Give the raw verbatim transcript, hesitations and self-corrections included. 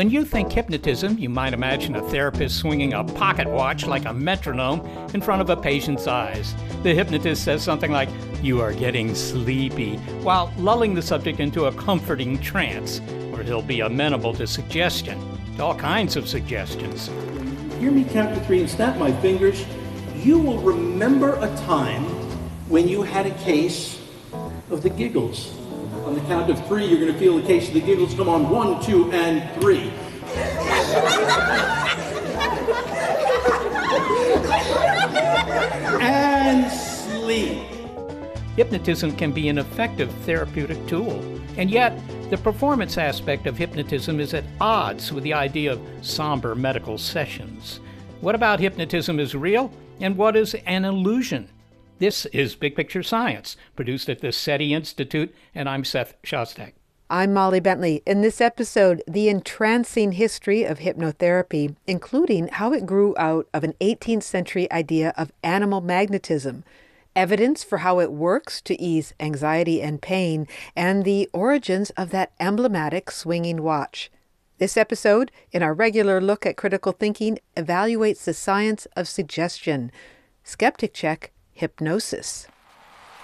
When you think hypnotism, you might imagine a therapist swinging a pocket watch like a metronome in front of a patient's eyes. The hypnotist says something like, "You are getting sleepy," while lulling the subject into a comforting trance, where he'll be amenable to suggestion, to all kinds of suggestions. Hear me count to three and snap my fingers. You will remember a time when you had a case of the giggles. On the count of three, you're going to feel the case of the giggles come on. One, two, and three. And sleep. Hypnotism can be an effective therapeutic tool, and yet the performance aspect of hypnotism is at odds with the idea of somber medical sessions. What about hypnotism is real, and what is an illusion? This is Big Picture Science, produced at the SETI Institute, and I'm Seth Shostak. I'm Molly Bentley. In this episode, the entrancing history of hypnotherapy, including how it grew out of an eighteenth century idea of animal magnetism, evidence for how it works to ease anxiety and pain, and the origins of that emblematic swinging watch. This episode, in our regular look at critical thinking, evaluates the science of suggestion. Skeptic Check: hypnosis.